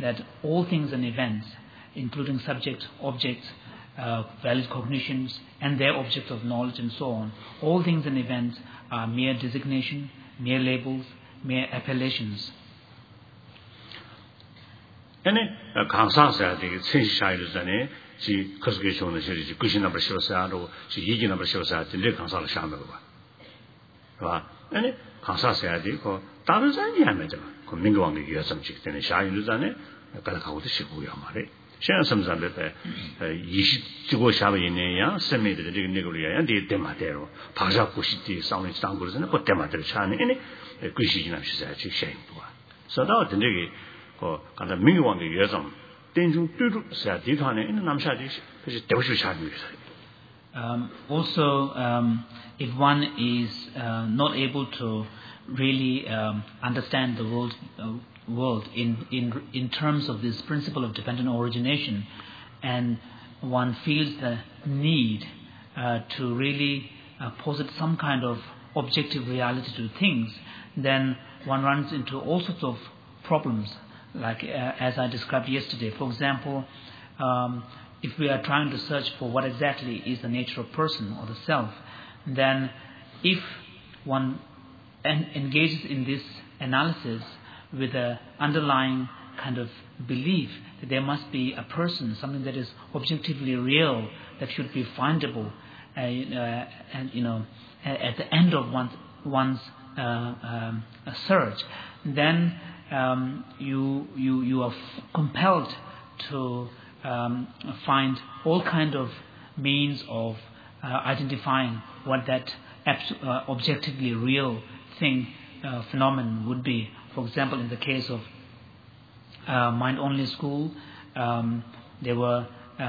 that all things and events, including subject, objects, valid cognitions, and their objects of knowledge and so on, all things and events are mere designation, mere labels, mere appellations. And 강사사 되게 천시샤이를 전에 지 거스게 좋은 시리즈 구신 넘버 14로 지 이기 넘버 14 진짜 강사를 샤는 거 봐. 봐. 아니 강사사야 되고 다른 사람이 하면 그 민주왕의 유해성직 때문에 샤이를 전에 가라가고도 시고요 말에. 시간 섬산데 20지고 샤베 있네야 세메들 되게 내고리야 데 때마대로 바자 고시디 상을 장고르서는 그 때마대로 차네. 아니 구시지나 시사야 지 샤이도 와. 서다 되게 그 간다 민주왕의 유해성 Also, if one is not able to really understand the world in terms of this principle of dependent origination, and one feels the need to really posit some kind of objective reality to things, then one runs into all sorts of problems. Like as I described yesterday, for example, if we are trying to search for what exactly is the nature of person or the self, then if one engages in this analysis with an underlying kind of belief that there must be a person, something that is objectively real, that should be findable, and at the end of one's search, then you are compelled to find all kind of means of identifying what that objectively real thing, phenomenon would be. For example, in the case of mind-only school, there was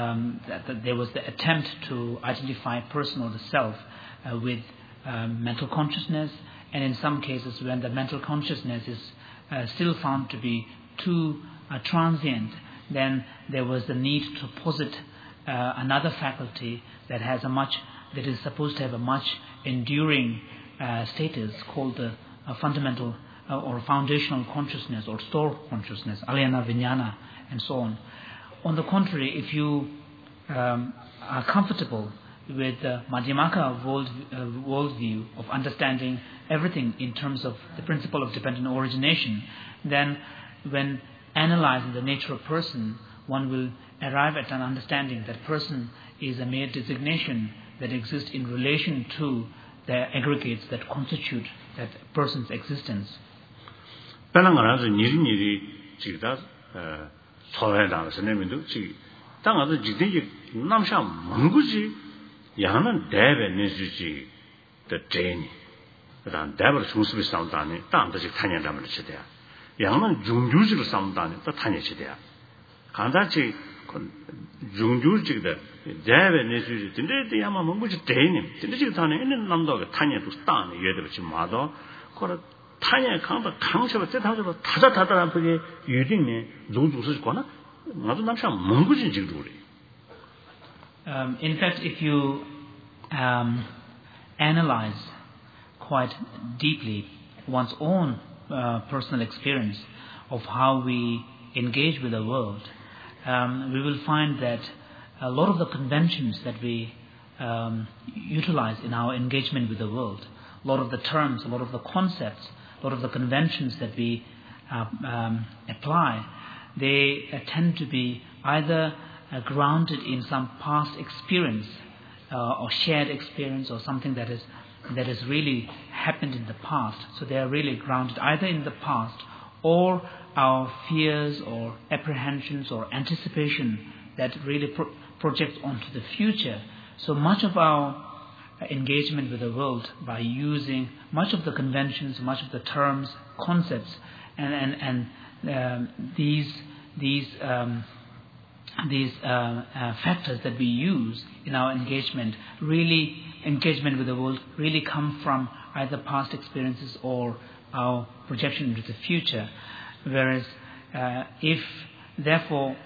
the attempt to identify person or the self with mental consciousness, and in some cases when the mental consciousness is still found to be too transient, then there was the need to posit another faculty that is supposed to have a much enduring status, called the fundamental or foundational consciousness or store consciousness, alayana vijnana, and so on. On the contrary, if you are comfortable with the Madhyamaka worldview of understanding everything in terms of the principle of dependent origination, then when analyzing the nature of person, one will arrive at an understanding that person is a mere designation that exists in relation to the aggregates that constitute that person's existence. 양은 대배 내주지 더 제니 그다음 대ber 중수비 싸움다니 땅듯이 타냐라면 치대야 양은 중주지로 싸움다니 또 타냐치대야 간다치 중주지가 대배 내주지 근데 야마 뭔지 대니 근데 지금 타네 있는 남도가 타냐도 땅에 예대로 지금 마도 그걸 타냐 강도 강셔가 뜻하죠 타다다다란 그게 유딩네 중주스 거나 나도 남샤 뭔지 지금 그래. In fact, if you analyze quite deeply one's own personal experience of how we engage with the world, we will find that a lot of the conventions that we utilize in our engagement with the world, a lot of the terms, a lot of the concepts, a lot of the conventions that we apply, they tend to be either grounded in some past experience or shared experience or something that has really happened in the past. So they are really grounded either in the past or our fears or apprehensions or anticipation that really projects onto the future. So much of our engagement with the world, by using much of the conventions, much of the terms, concepts, and these factors that we use in our engagement with the world really come from either past experiences or our projection into the future. Whereas if therefore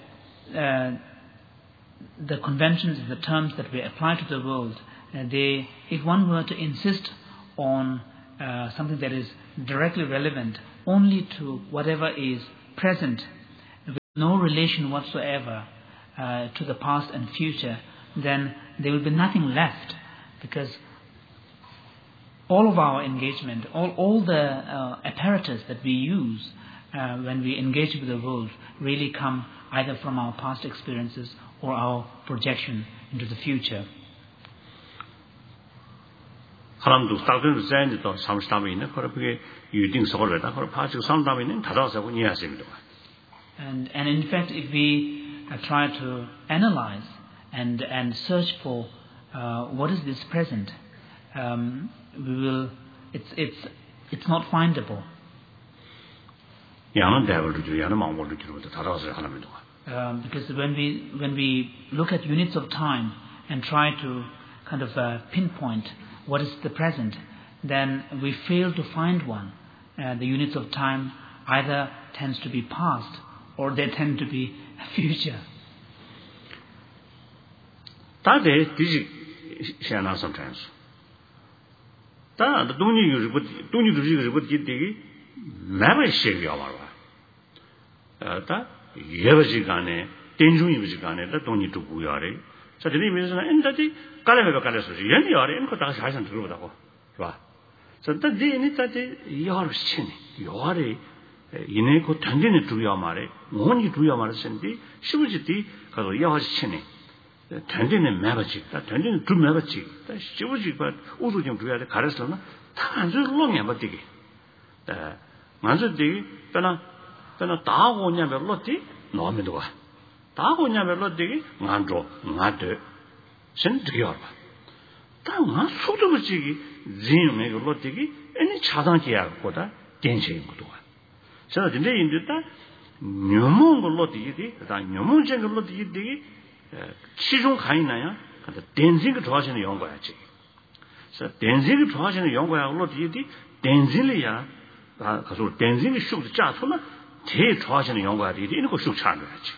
the conventions and the terms that we apply to the world, if one were to insist on something that is directly relevant only to whatever is present no relation whatsoever to the past and future, then there will be nothing left, because all of our engagement, all the apparatus that we use when we engage with the world really come either from our past experiences or our projection into the future. 사람도 사람들 자연도 삼스담에 있는 그렇게 유딩 서울에다 그걸 파지고 삼담에 있는 다다서고 이해하십니다. And in fact, if we try to analyze and search for what is this present, we will. It's not findable. 양은 대화를 주고 양은 마음을 주고 다다서 하나입니다. Because when we look at units of time and try to kind of pinpoint what is the present, then we fail to find one. The units of time either tends to be past or they tend to be future. That is this sometimes. That don't you never shake your power. That 예버지간에 땡중이버지간에 다 돈이 두고 야래. 자, 저기 면에서는 엔다지 깔래가 깔래서 연이 야래 엔거 다 사실은 들어보다고. 봐. 자, 근데 이니까지 야를 치네. 야래 이내 그 단전에 두야 말에 원이 두야 말했는데 시부지디 가서 야를 치네. 단전에 매버지. 다 단전에 두 매버지. 다 시부지가 우도 좀 두야 돼. 가르쳐서는 다 안줄 롱이 버티기. 다 만져지 빼나 다고냐면 로티 노면도 와. 다고냐면 로티기 안줘 나데 신드기어 봐. 다가 소도부지기 진메 로티기 애니 차단지야고다 겐시인 것도 와. 저 근데 인도다 녀몽 로티기 다 녀몽쟁 로티기 시중 가이나야. 근데 댄싱을 좋아하시는 연구야지. 그래서 댄싱을 좋아하시는 연구야 로티기 댄싱이야. 다 가서 댄싱이 슈도 짜서나 제 좋아하시는 연구가들이 이런 거 쑥 차는 거지.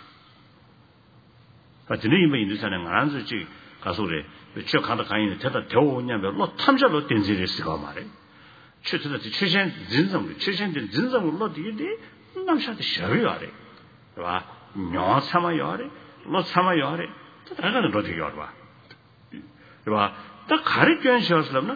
근데 이미 인도사는 안서지 가서래. 저 가다 가인데 대다 대오냐면 로 탐자로 된지를 쓰고 말해. 최초도 최신 진정으로 뒤에 남샤도 셔요 아래. 봐. 녀 참아요 아래. 로 참아요 아래. 다가는 로 되게 봐. 봐. 딱 가르쳐 주셔서는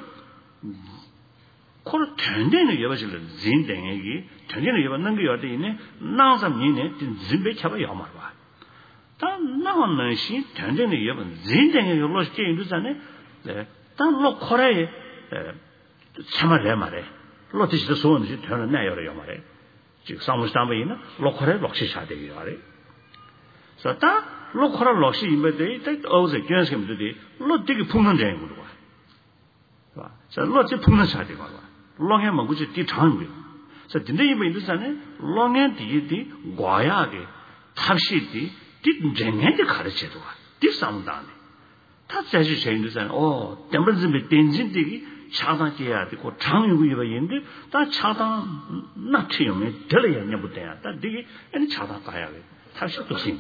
코를 전대는 여버실은 진댕이기 전대는 여버는 게 어디 있네 나삼니네 진배 잡아 여말 봐. 다 나오는 시 전대는 여번 진댕이 요로 게임도잖아요. 네. 단로 코레에 참아래 말해. 로티시도 소원지 되는 내여요 말해. 즉 사무스담에는 로코레 록시샤 되게 말해. 그래서 다 로코레 록시 임베데 딱 어제 견스케면들이 로티기 풍는 되는 거도 봐. 봐. 자 로티 풍는 샤 되고 봐. 롱에 먹으지 뒤 장비. 그래서 근데 이번 인도산에 롱에 뒤에 과야게 탑시디 뒤쟁에게 가르쳐도 와. 뒤 싸움다네. 다 자주 제인도산 템버즈미 땡진디기 차단해야 되고 장유구이가 있는데 다 차단 나트륨에 들어야 냐부 돼야. 다 되게 아니 차단 가야 돼. 탑시도 심.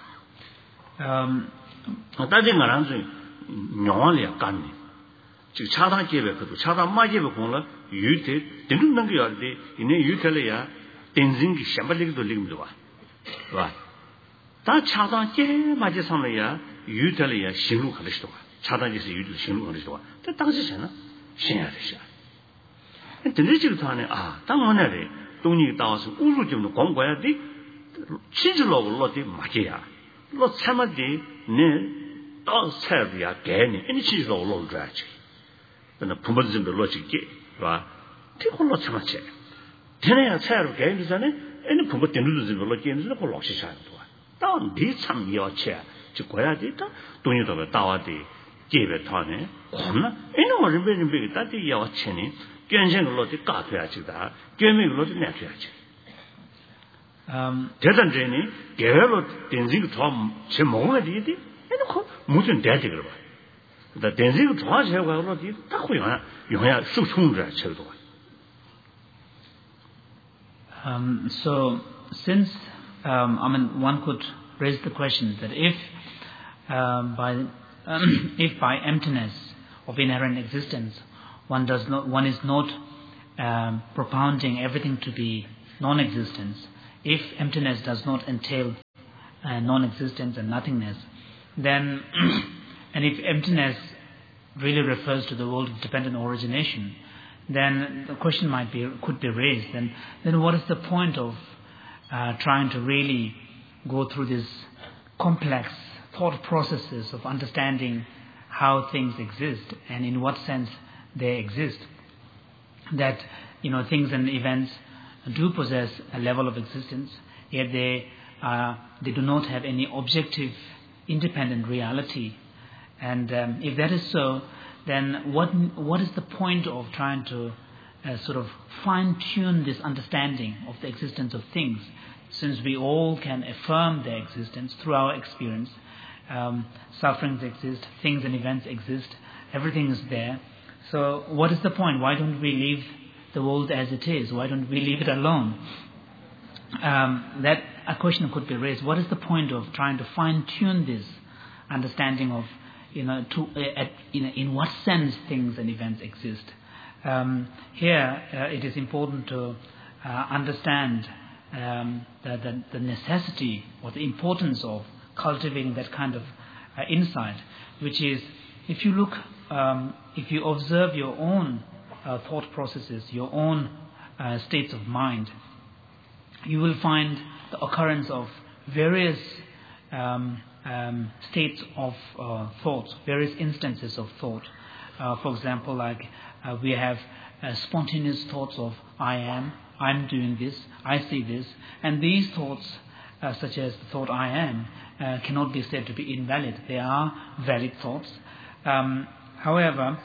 다른 거랑 좀 영원이야 간니. 즉 차단 계획도 차단 마계획 공을 유대 되는 게 어디 이내 유텔이야 땡진기 샴발리도 리금도 와. 봐. 다 차단 계획 맞게 삼아야 유텔이야 신루 가르치도 와. 차단에서 유도 신루 가르치도 와. 또 당시잖아. 신야 되셔. 근데 지금 하네. 당원에 돈이 나와서 우주 좀 공부해야 돼. 치즈로 올라디 맞게야. 로 참아디 네또 세비야 개니 이 치즈로 올라줘야지. 나 부모님들 로직이 봐. 티콜로 참았지. 되네야 차로 개인들잖아. 애는 부모 때문에 들로 개인들 걸 록시 차도 와. 다운디 참 여체. 즉 거야지 또 돈이 더 따와디 집에 타네. 겁나. 애는 어른배는 따디 여체니. 견생으로도 까줘야지다. 견명으로도 내줘야지. 대단전이 개별로 된지가 좀제 몸에 되지. 애는 그 무슨 대지 그러 봐. 다 된지가 좋아져고 하고도 딱 영향 쑥 충분해 저도. So since one could raise the question that if by emptiness of inherent existence one is not propounding everything to be non-existence, if emptiness does not entail non-existence and nothingness, then, and if emptiness really refers to the world of dependent origination, then the question could be raised. Then what is the point of trying to really go through these complex thought processes of understanding how things exist and in what sense they exist? That things and events do possess a level of existence, yet they do not have any objective, independent reality. And if that is so, then what is the point of trying to sort of fine-tune this understanding of the existence of things, since we all can affirm their existence through our experience? Sufferings exist, things and events exist, everything is there. So what is the point? Why don't we leave the world as it is? Why don't we leave it alone? That a question could be raised. What is the point of trying to fine-tune this understanding of, in what sense things and events exist? Here, it is important to understand the necessity or the importance of cultivating that kind of insight, which is, if you observe your own thought processes, your own states of mind, you will find the occurrence of various states of thought, various instances of thought. For example, we have spontaneous thoughts of I'm doing this, I see this, and these thoughts, such as the thought I am, cannot be said to be invalid. They are valid thoughts. However,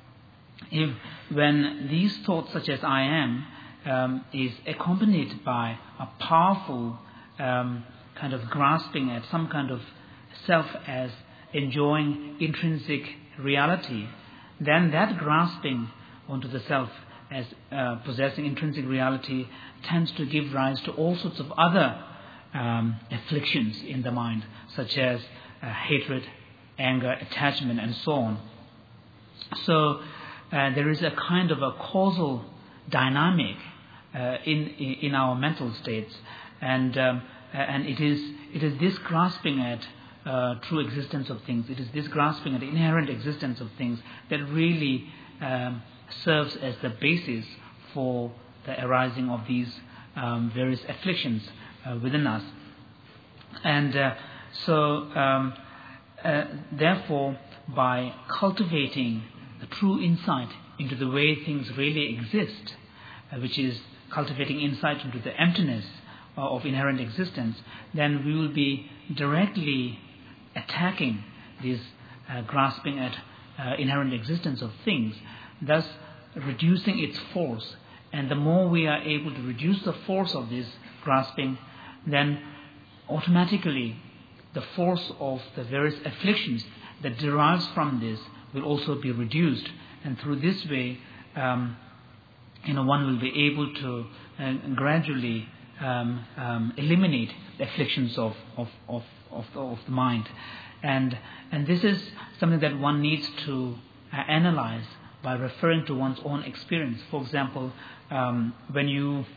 when these thoughts, such as I am, is accompanied by a powerful kind of grasping at some kind of self as enjoying intrinsic reality, then that grasping onto the self as possessing intrinsic reality tends to give rise to all sorts of other afflictions in the mind, such as hatred, anger, attachment, and so on. So there is a kind of a causal dynamic in our mental states, and it is this grasping at true existence of things, it is this grasping at the inherent existence of things that really serves as the basis for the arising of these various afflictions within us. And therefore, by cultivating the true insight into the way things really exist, which is cultivating insight into the emptiness of inherent existence, then we will be directly attacking this grasping at inherent existence of things, thus reducing its force. And the more we are able to reduce the force of this grasping, then automatically the force of the various afflictions that derives from this will also be reduced. And through this way, one will be able to gradually eliminate the afflictions of the mind. And this is something that one needs to analyze by referring to one's own experience. For example, when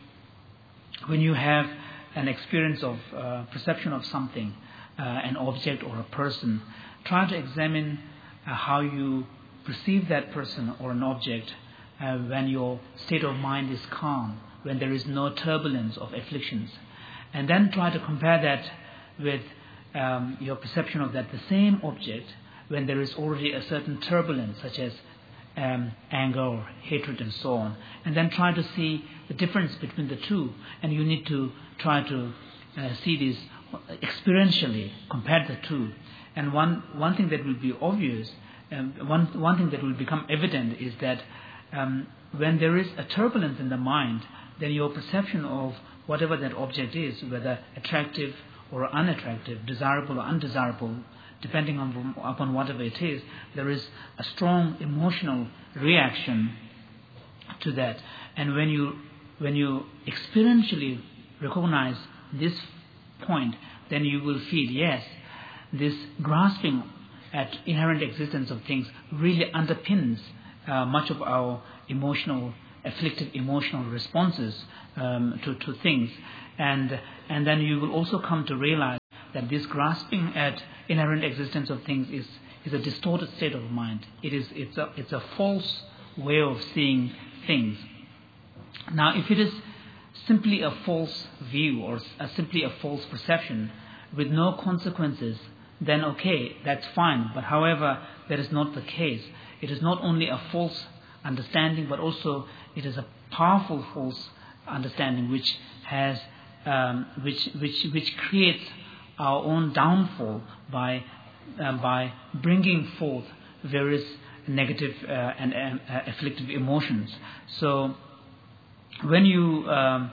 you have an experience of perception of something, an object or a person, try to examine how you perceive that person or an object when your state of mind is calm, when there is no turbulence of afflictions. And then try to compare that with your perception of the same object when there is already a certain turbulence, such as anger or hatred and so on. And then try to see the difference between the two. And you need to try to see this experientially, compare the two. And one thing that will be obvious, one thing that will become evident is that when there is a turbulence in the mind, then your perception of whatever that object is, whether attractive or unattractive, desirable or undesirable, depending upon whatever it is, there is a strong emotional reaction to that. And when you experientially recognize this point, then you will feel, yes, this grasping at inherent existence of things really underpins much of our afflictive emotional responses to things. And then you will also come to realize that this grasping at inherent existence of things is a distorted state of mind. It's a false way of seeing things. Now, if it is simply a false view or simply a false perception with no consequences, then okay, that's fine. But however, that is not the case. It is not only a false understanding, but also it is a powerful false understanding which has which creates our own downfall by bringing forth various negative and afflictive emotions. So when you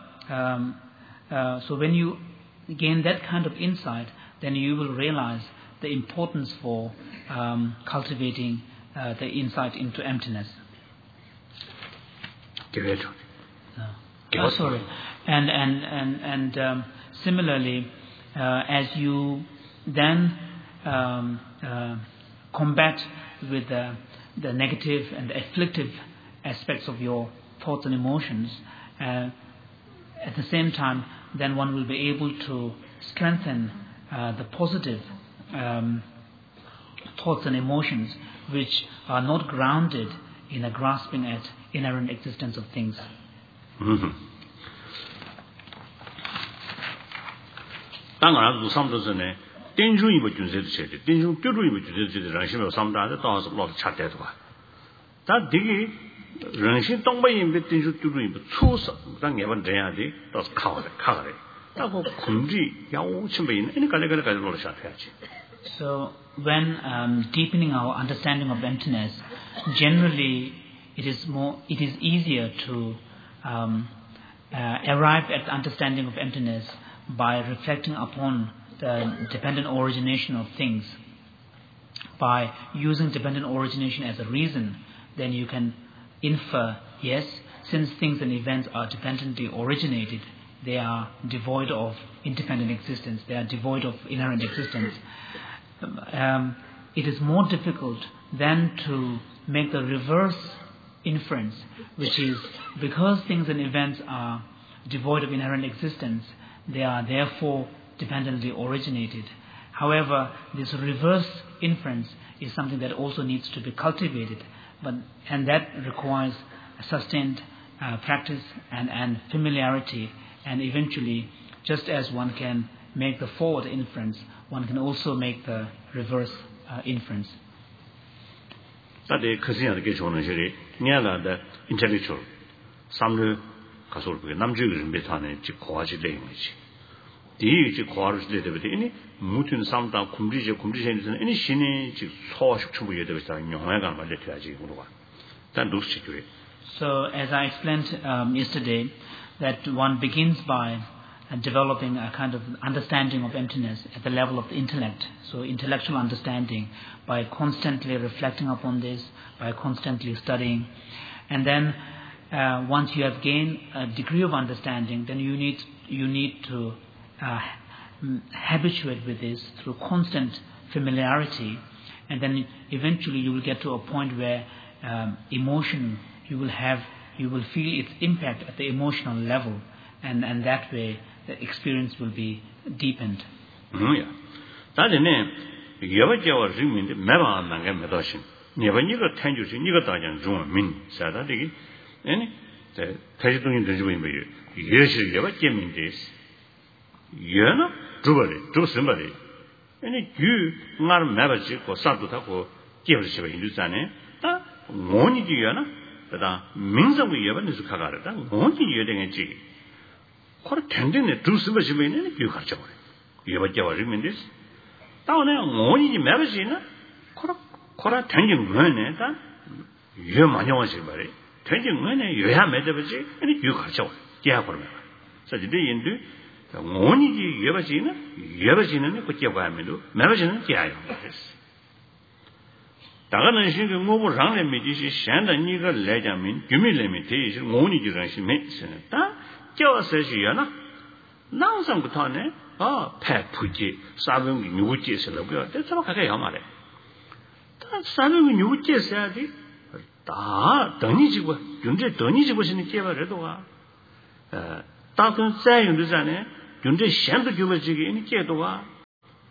gain that kind of insight, then you will realize the importance for cultivating the insight into emptiness. Sorry. And similarly, as you then combat with the negative and the afflictive aspects of your thoughts and emotions, at the same time, then one will be able to strengthen the positive thoughts and emotions which are not grounded in a grasping at inherent existence of things. 당연히 삼도전에 땡중이 뭐 준세도 체대 땡중 뼈로이 뭐 준세도 랑심에 삼다데 따서 뭐 차대도 봐. 다 되게 랑심 동바인 배 땡중 뼈로이 뭐 추서 당 예번 돼야지 또 카가래. 따고 군지 야오침베인 이니 갈래갈래 가지고 시작해야지. So when deepening our understanding of emptiness, generally it is easier to arrive at the understanding of emptiness by reflecting upon the dependent origination of things. By using dependent origination as a reason, then you can infer, yes, since things and events are dependently originated, they are devoid of independent existence, they are devoid of inherent existence. It is more difficult than to make the reverse inference, which is because things and events are devoid of inherent existence, they are therefore dependently originated. However, this reverse inference is something that also needs to be cultivated, and that requires a sustained practice and familiarity, and eventually, just as one can make the forward inference, one can also make the reverse inference. That is because 좋은 시리 니아라다 intellectual 삼류 가서 그 남주를 메타네 지 고아지 되는지. 이 고아를 되는데 이니 무튼 삼다 kum리제는 이니 신이 지 소식 충분히 되고 있다. 영화가 말려야지 그러고. 단 루스치교에. So as I explained yesterday, that one begins by developing a kind of understanding of emptiness at the level of the intellect. So intellectual understanding by constantly reflecting upon this, by constantly studying. And then once you have gained a degree of understanding, then you need to habituate with this through constant familiarity. And then eventually you will get to a point where emotion, you will feel its impact at the emotional level. And that way the experience will be deepened. Yeah. That is 여버저와 주민들 매번 만게 매도신. 네번이가 탄주시 니가 다장 중 민. 사다들이 아니 대지동인 되지고 있는 거예요. 예시 여버께민데. 예나 두벌이 두스벌이. 아니 유 말 매버지 고 사도다고 깨버리시고 인도잖아요. 다 뭐니지야나. 다 민성의 여번에서 가가르다. 뭐니 여den지. 그걸 텐데네 두스버시면은 비가죠. 여버저와 주민들 다운에 뭐니지 매버지나 코라 텐긴 뭐네 다 여 많이 와지 말이 텐긴 뭐네 여야 매버지 아니 비가죠. 깨야 버려. 그래서 이제 인도 뭐니지 여버지는 그 깨봐야면도 매버지는 깨야요. 다가는 신경 뭐고 상례 미지시 현대 니가 내자면 규밀레미 대시 뭐니지랑 심했으나 다 껴서시야나 나상부터네 패푸지 사병이 누구지에서도 그래 대처가 가게 말해 다 사병이 누구지에서야지 다 던이지고 윤제 던이지고 신이 깨버려도가 다든 사용도 전에 윤제 현도 규모지기 이 깨도가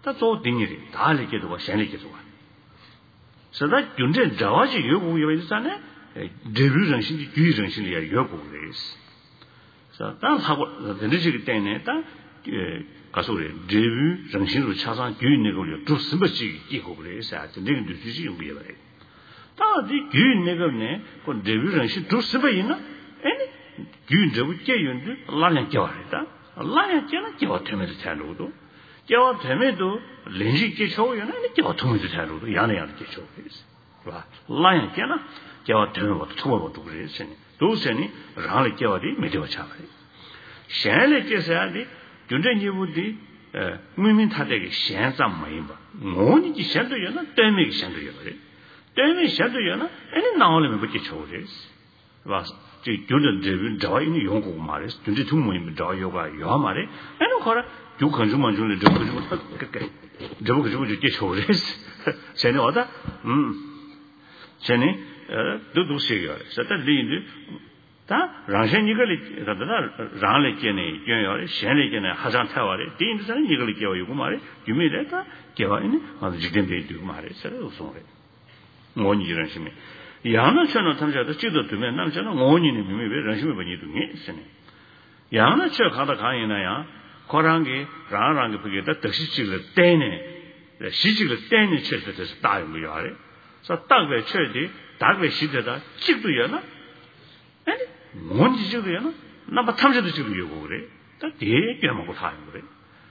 다 조딩이 다 알게도 와 셴리게도 와 서다 윤제 자와지 요구 요인산에 데뷔 정신이 주의 정신이 요구래스 자 단하고 되는지 때문에 딱 가서 그래 데뷔 정신으로 차상 주인의 걸로 두 스버지 이고 그래서 되는 주지 요구해 버려 다디 주인의 거네 그 데뷔 정신 두 스버이나 아니 주인저부 깨윤데 라냐 깨와다 라냐 깨나 깨와 되면서 잘로도 깨와 되면도 렌지 깨쳐요나 깨와 통해서 잘로도 야네야 깨쳐 그래서 라냐 깨나 깨와 되면 뭐 초보도 그래서 도선이 라를 깨와디 메디어 차버리 셴레 깨서야디 준전지부디 무민 타대기 셴삼 마이바 뭐니지 셴도요나 때문에 셴도요 그래 때문에 셴도요나 아니 나올면 그렇게 쳐오래스 봐 준전 대비 자인이 용고 말이스 준전 중모임 자요가 요 말이 아니 거라 요 건주만 줄래 저 건주 그게 저거 그저 이렇게 쳐오래스 셴이 어다 셴이 도도시가 서다 리인데 다 랑셴이걸 다다 랑레 깨네 깨요 셴레 깨네 하장 타와래 디인들은 이걸 깨요 이거 말이 유미래다 깨와이네 아주 지된데 이거 말이 서로 소래 뭐니 이런 심이 양나처럼 탐자도 찌도 두면 남자는 원인이 미미 왜 랑심이 번이 두니 쓰네 양나처 가다 가이나야 거랑게 라랑게 그게다 덕시지를 떼네 시지를 떼네 쳐서 따요 뭐야래 서 딱왜 쳐지 딱왜 시대다 찍도야나 아니 뭔지 찍도야나 나마 탐자도 찍으려고 그래 딱 되게 먹고 사는 그래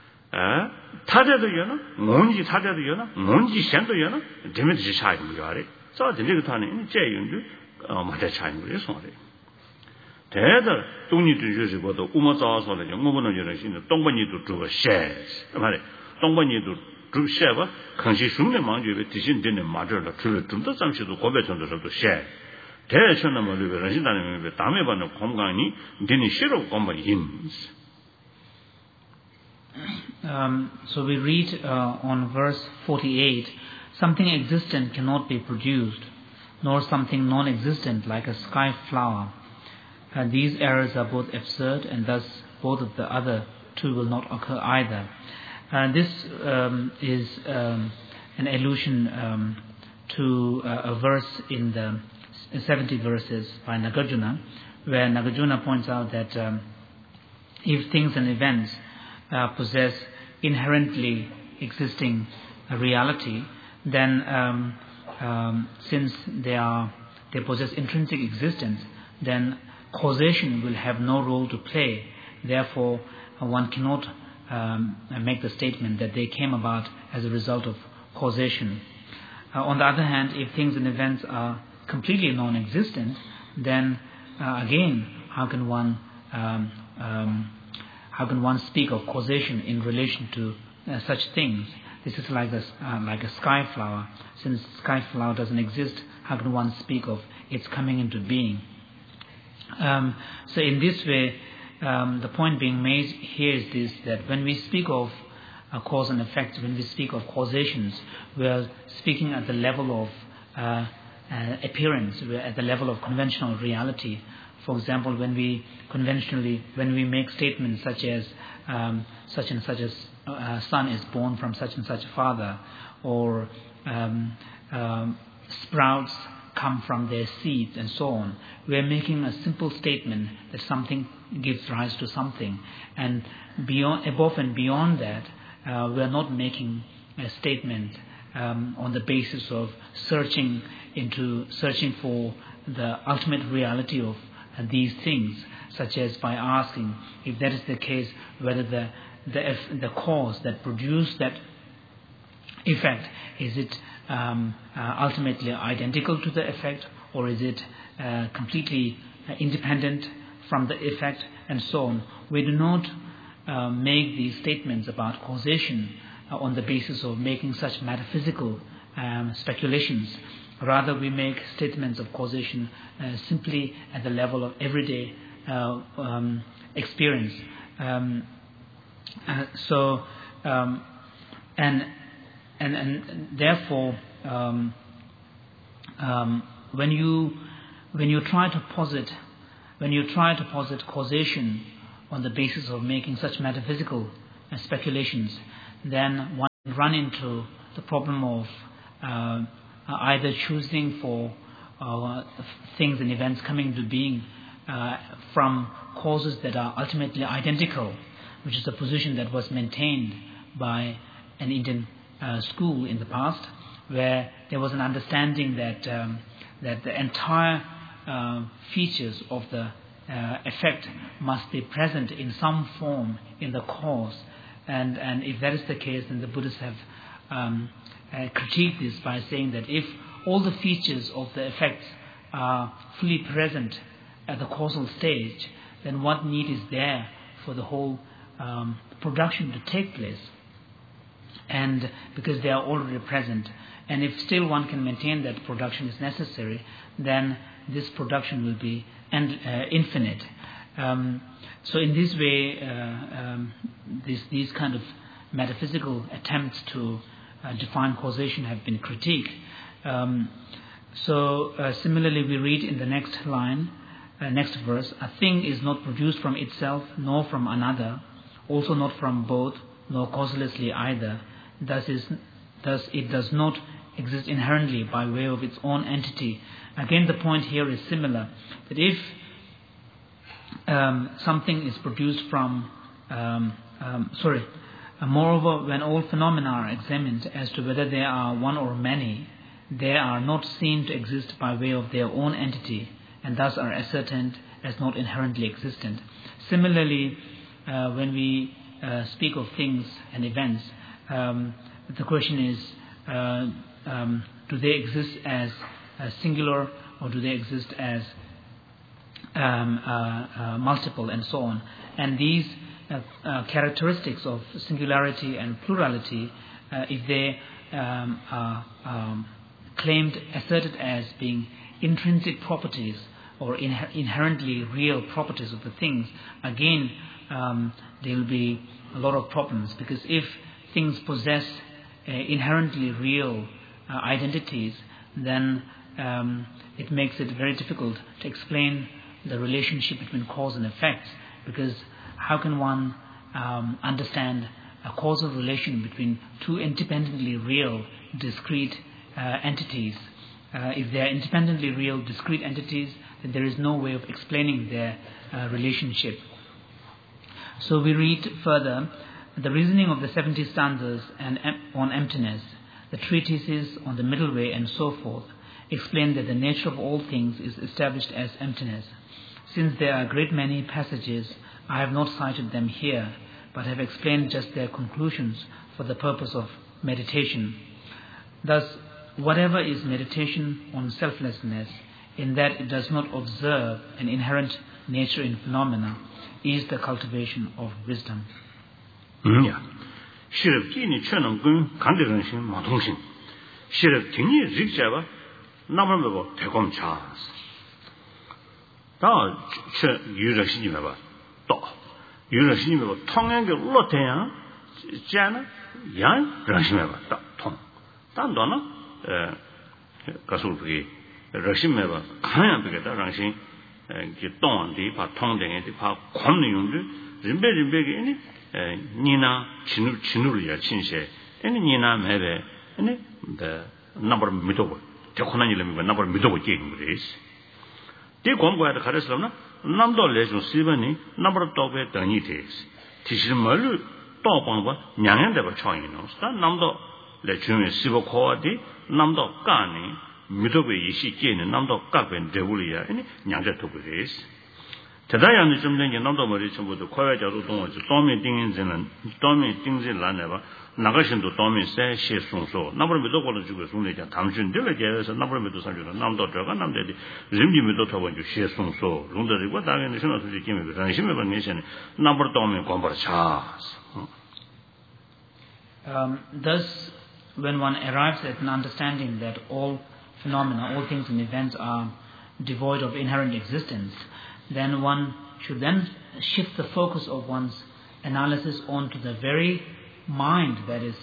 타자도야나 뭔지 타자도야나 뭔지 셴도야나 되면서 사는 뭐야래 저 되게 타는 제윤도 맞아 차는 거예요, 소리. 대들 동리도 주시고도 우마자서는 영어문은 이런 신의 동번이도 주고 셰. 말해. 동번이도 주 셰바 강시 숨내 망주에 대신 되는 맞으러 주를 좀더 잠시도 고배 전도서도 셰. 대천은 뭐 그런 신다는 게 다음에 받는 건강이 되는 싫어 건강이 힘. So we read on verse 48, something existent cannot be produced, nor something non-existent like a sky flower. These errors are both absurd, and thus both of the other two will not occur either. This is an allusion to a verse in the 70 verses by Nagarjuna, where Nagarjuna points out that if things and events possess inherently existing reality, then since they possess intrinsic existence, then causation will have no role to play. Therefore, one cannot make the statement that they came about as a result of causation. On the other hand, if things and events are completely non-existent, then again, how can one speak of causation in relation to such things? This is like a sky flower. Since sky flower doesn't exist, how can one speak of its coming into being? So in this way, the point being made here is this, that when we speak of cause and effect, when we speak of causations, we are speaking at the level of appearance, we are at the level of conventional reality. For example, when we make statements such as such and such a son is born from such and such a father, or sprouts come from their seeds, and so on, we are making a simple statement that something gives rise to something, and above and beyond that, we are not making a statement on the basis of searching for the ultimate reality of these things, such as by asking, if that is the case, whether the cause that produced that effect, is it ultimately identical to the effect, or is it completely independent from the effect, and so on. We do not make these statements about causation on the basis of making such metaphysical speculations. Rather, we make statements of causation simply at the level of everyday experience. And therefore, when you try to posit causation on the basis of making such metaphysical speculations, then one run into the problem of either choosing for things and events coming into being from causes that are ultimately identical, which is a position that was maintained by an Indian school in the past, where there was an understanding that that the entire features of the effect must be present in some form in the cause, and if that is the case, then the Buddhists have critiqued this by saying that if all the features of the effects are fully present at the causal stage, then what need is there for the whole production to take place? And because they are already present, and if still one can maintain that production is necessary, then this production will be infinite. So in this way, these kind of metaphysical attempts to define causation have been critiqued. Similarly, we read in the next line, next verse, a thing is not produced from itself, nor from another, also not from both, nor causelessly either. Thus it does not exist inherently by way of its own entity. Again, the point here is similar, that if something is produced from, moreover, when all phenomena are examined as to whether they are one or many, they are not seen to exist by way of their own entity, and thus are ascertained as not inherently existent. Similarly, when we speak of things and events, the question is, do they exist as singular, or do they exist as multiple, and so on? And these characteristics of singularity and plurality, if they are asserted as being intrinsic properties or inherently real properties of the things, again there will be a lot of problems, because if things possess inherently real identities, then it makes it very difficult to explain the relationship between cause and effect, because how can one understand a causal relation between two independently real discrete entities? If they are independently real discrete entities, then there is no way of explaining their relationship. So we read further, the reasoning of the 70 stanzas on emptiness, the treatises on the middle way, and so forth, explain that the nature of all things is established as emptiness. Since there are a great many passages, I have not cited them here, but have explained just their conclusions for the purpose of meditation. Thus, whatever is meditation on selflessness, in that it does not observe an inherent nature in phenomena, is the cultivation of wisdom. Shirab jini chönam gun kandiran shin matong shin. Shirab tingi rikjaba namar meba tekom chas. Da chö yura shin meba do. Yura shin meba tongen ge lo teya jana yan rashi meba da tong. Dan do na kasul bi rashi meba kanya bi da rashi ki dong di pa tong de di pa khom ni yung de rimbe ge ni Nina Chinuria Chinse, any Nina Mebe, any the number of Mitobo, Tekonanilam, number of Mitobo game with this. They come by the Karislam, number of legends, Sivani, number of Tobe, Danites, Tishimalu, Topamba, Nyan never China, stand number Lechum, Sivocoadi, number of Gani, Mitobe Yishi Gain, number of Gaben, Devulia, any Nyanga to this. 대다양의 점쟁이 남도 머리 전부도 과외자도 동원지 도면 띵인지는 도면 띵진라네바 나가신도 도면 세시 송소 나버미도 걸어 주고 송내자 담준들에 계에서 나버미도 상주로 남도 들어가 남들이 림비미도 타본주 시 송소 롱들이고 당연히 신어 수지 김이 당신에 반내시는 나버 도면 공부차. Thus, when one arrives at an understanding that all phenomena, all things and events are devoid of inherent existence, then one should then shift the focus of one's analysis onto the very mind that is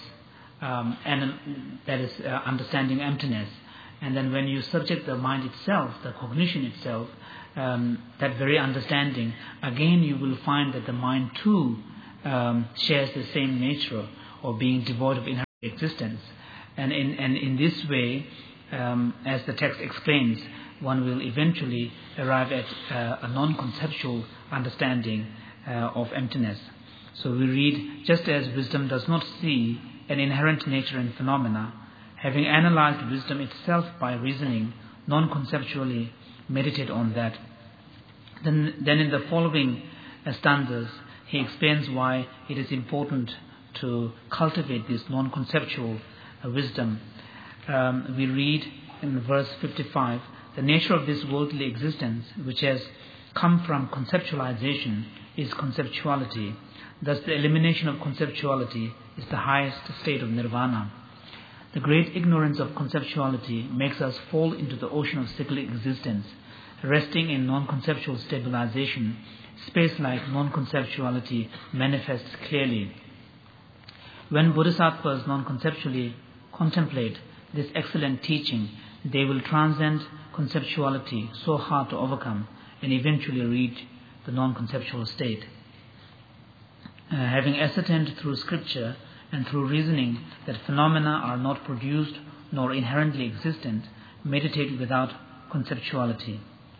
understanding emptiness. And then when you subject the mind itself, the cognition itself, that very understanding, again you will find that the mind too shares the same nature of being devoid of inherent existence. And in this way, as the text explains, one will eventually arrive at a non-conceptual understanding of emptiness. So we read, just as wisdom does not see an inherent nature in phenomena, having analyzed wisdom itself by reasoning, non-conceptually meditate on that. Then in the following stanzas, he explains why it is important to cultivate this non-conceptual wisdom. We read in verse 55, the nature of this worldly existence, which has come from conceptualization, is conceptuality. Thus the elimination of conceptuality is the highest state of nirvana. The great ignorance of conceptuality makes us fall into the ocean of cyclic existence. Resting in non-conceptual stabilization, space-like non-conceptuality manifests clearly. When bodhisattvas non-conceptually contemplate this excellent teaching, they will transcend conceptuality, so hard to overcome, and eventually reach the non-conceptual state. Having ascertained through scripture and through reasoning that phenomena are not produced nor inherently existent, meditate without conceptuality.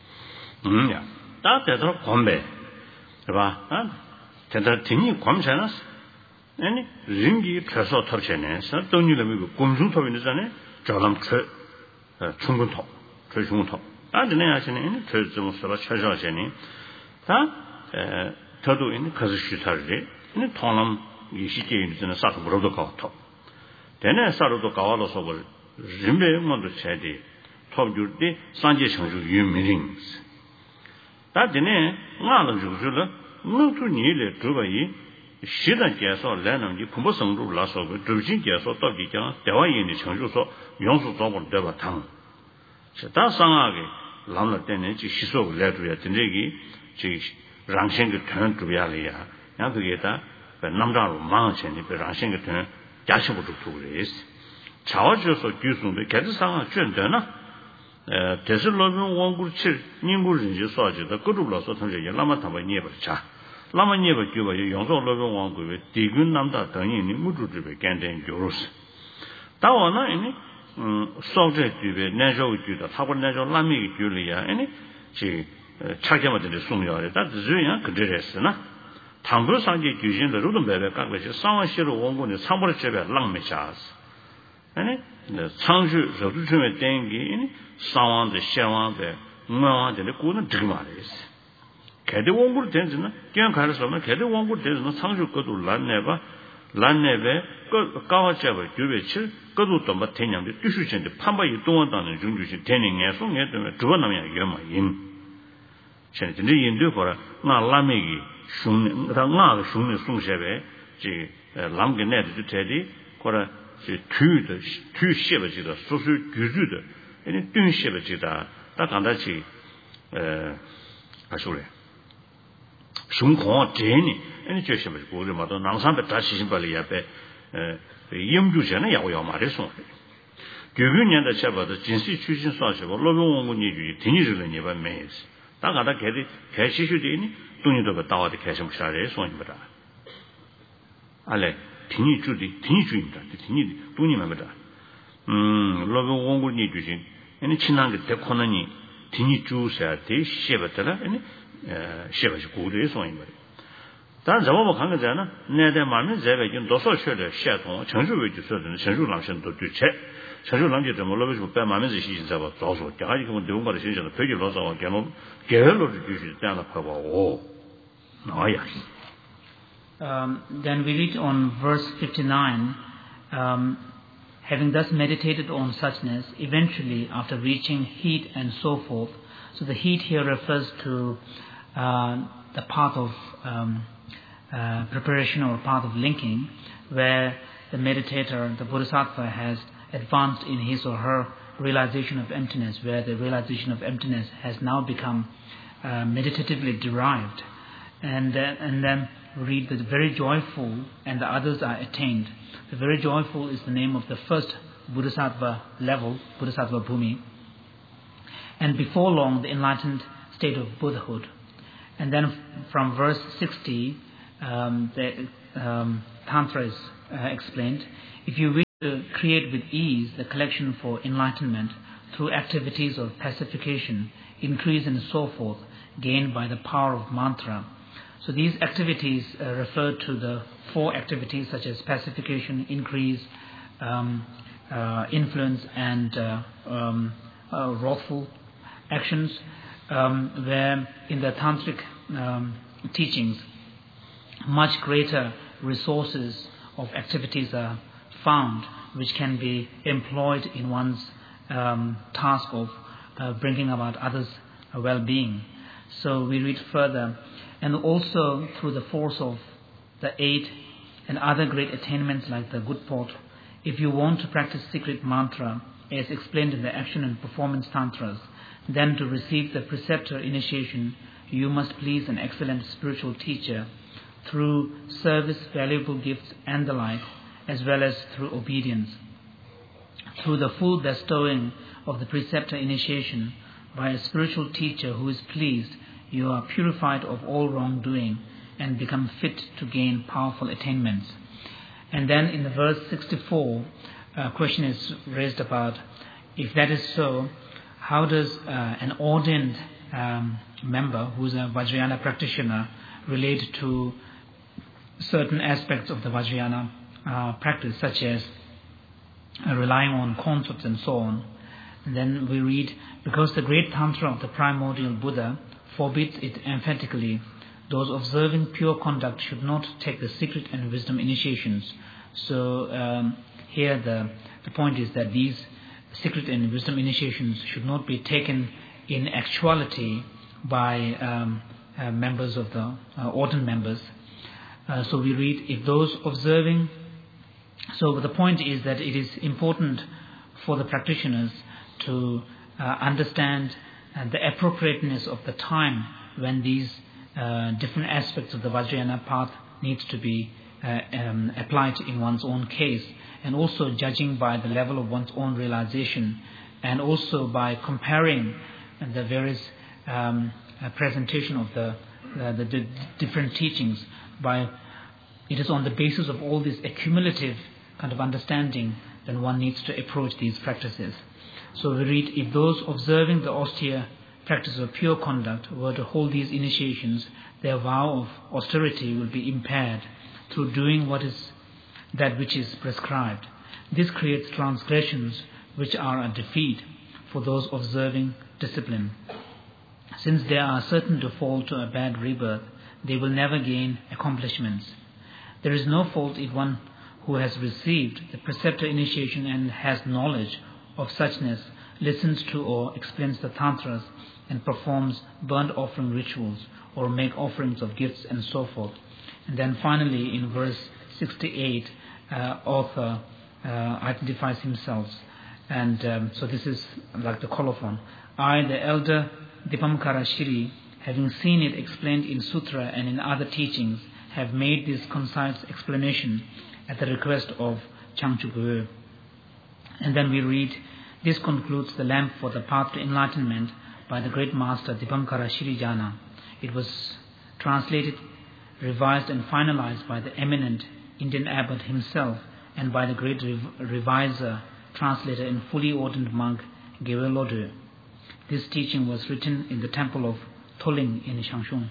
That's Gombe. 아니 링기 최소 탑체네서 돈이라고 공중톱이잖아요. 저람 충분톱, 최중톱. 아드네 하시네. 최좀 서로 찾아하시니. 다 저도 있는 가수시설이 이 통람 이 시기에 있는 사서 물어도 가고. 되네 사로도 가와로서 볼 림베만도 세디. 톱줄디 산제 청주 유민링. 다 되네 나는 주줄라. 무슨 일에 들어가이 시단 계속 내는 공부 성도 라서 조진 계속 또기장 대화인의 청주소 용수 조금 되바 당. 다 상하게 라는 때는 지 시속 내줘야 되는데 지 랑생의 전 주야리야. 야 그게다 남자로 망치니 그 랑생의 전 자식부터 두고래스. 자와줘서 규수인데 계속 상하 chuyển 되나? 대슬로는 원구칠 님구인지 소아지다 그룹로서 통제 연락만 담아 니에버자. 라마니에버 규가 용서 로병 왕국의 디군 남다 등이 무주주의 간된 교로스. 다와나 이니 소제 규의 내조 규다 타고 내조 라미 규리야. 이니 지 차게마들의 송여를 다 드즈야 그들했으나 당부 상계 규신의 로든 배배 깎듯이 상원시로 원군의 상벌의 제배 랑메샤스. 아니 창주 저주중에 땡기 이니 상원의 셰왕의 무왕의 고는 되게 말이었어. 개대 원고를 된지는 그냥 가르쳐면 개대 원고를 된지는 상주 것도 란네베 까와잡을 교배칠 것도 또 맞대냐는데 뜻이신데 판바이 동원다는 중주신 대능에 송에 때문에 두 번이야 여마인 전에 인도 거라 나 라메기 슝 나가 슝네 송셰베 지 람게네도 되디 거라 지 튜셰베지다 소수 규주的 아니 뚱셰베지다 다 간다지 아쇼래 중공 제니 아니 저시면 고르마도 남산배 다시 신발이야배 염주전에 야고야 말해서 교균년의 잡아도 진시 추진 수하시고 로병원군이 뒤니를 내봐 매스 다가다 개시슈되니 돈이도 다와도 개심 샤래 손입니다 알레 뒤니주입니다 뒤니 돈이만 보다 로병원군이 주신 아니 친한 게 대코너니 뒤니주셔야 돼 시에버더라 아니 시에버지 고르의 손입니다 단 저거 간 거잖아. 내대 마음에 제가 이제 도서셔를 시야통 정주의 주서는 정주랑신도 주체. 정주랑지 좀 올라가지고 배 마음에 지시 잡아 도서. 제가 이거 내용과를 신경을 되게 넣어서 개론 개별로 주시 때나 봐고. 나야. Then we read on verse 59, having thus meditated on suchness, eventually after reaching heat and so forth. So the heat here refers to the path of preparation or path of linking, where the meditator, the bodhisattva, has advanced in his or her realization of emptiness, where the realization of emptiness has now become meditatively derived. And then read the very joyful and the others are attained. The very joyful is the name of the first bodhisattva level, bodhisattva bhumi. And before long, the enlightened state of Buddhahood. And then from verse 60, the Tantra is explained. If you wish to create with ease the collection for enlightenment through activities of pacification, increase and so forth, gained by the power of mantra. So these activities refer to the 4 activities such as pacification, increase, influence and wrathful actions, where in the tantric teachings much greater resources of activities are found which can be employed in one's task of bringing about others' well-being. So we read further, and also through the force of the 8 and other great attainments like the good port, if you want to practice secret mantra as explained in the action and performance tantras, then to receive the preceptor initiation you must please an excellent spiritual teacher through service, valuable gifts and the like, as well as through obedience. Through the full bestowing of the preceptor initiation by a spiritual teacher who is pleased, you are purified of all wrongdoing and become fit to gain powerful attainments. And then in the verse 64, a question is raised about, if that is so, how does an ordained member who is a Vajrayana practitioner relate to certain aspects of the Vajrayana practice, such as relying on concepts and so on? And then we read, because the great Tantra of the primordial Buddha forbids it emphatically, those observing pure conduct should not take the secret and wisdom initiations. So here the point is that these secret and wisdom initiations should not be taken in actuality by members of the ordained members. So we read, if those observing, so the point is that it is important for the practitioners to understand the appropriateness of the time when these different aspects of the Vajrayana path needs to be applied in one's own case, and also judging by the level of one's own realization, and also by comparing the various presentation of the different teachings. It is on the basis of all this accumulative kind of understanding then one needs to approach these practices. So we read, if those observing the austere practice of pure conduct were to hold these initiations, their vow of austerity will be impaired through doing that which is prescribed. This creates transgressions which are a defeat for those observing discipline. Since they are certain to fall to a bad rebirth, they will never gain accomplishments. There is no fault if one who has received the preceptor initiation and has knowledge of suchness listens to or explains the tantras and performs burnt offering rituals or make offerings of gifts and so forth. And then finally in verse 68, author identifies himself, and so this is like the colophon. I, the elder Dipamkara Shri, having seen it explained in sutra and in other teachings, have made this concise explanation at the request of Changchu Guru. And then we read, this concludes the lamp for the path to enlightenment by the great master Dipamkara Shri Jana. It was translated, revised and finalized by the eminent Indian abbot himself and by the great reviser, translator and fully ordained monk Gyaltsab Lodrö. This teaching was written in the temple of Toling in Shangshung.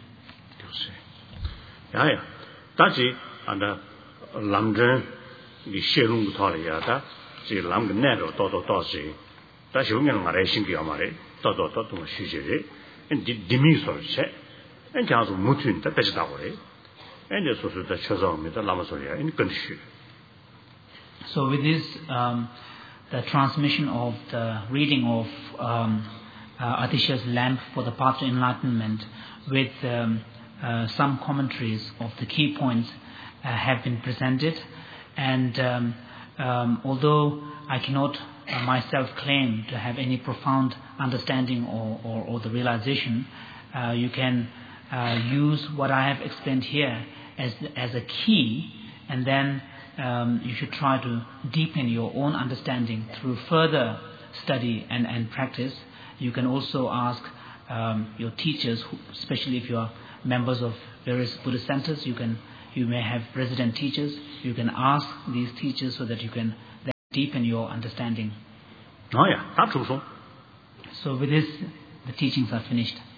Yeah. That's it. And Lamdren, the Sherung Tolia, the Lam Nero, Toto, that's young and Malaysian Giamare, Toto, Shujere, and the Dimisor, and Jazz Mutun, the Pesdaway, and the Sosu the Chazom, the Lamasoria in Kunshu. So with this, the transmission of the reading of Atisha's Lamp for the Path to Enlightenment with some commentaries of the key points have been presented, and although I cannot myself claim to have any profound understanding or the realization, you can use what I have explained here as a key, and then you should try to deepen your own understanding through further study and practice. You can also ask your teachers, especially if you are members of various Buddhist centers, you may have resident teachers. You can ask these teachers so that you can deepen your understanding. 哎呀，打出说。 So with this, the teachings are finished.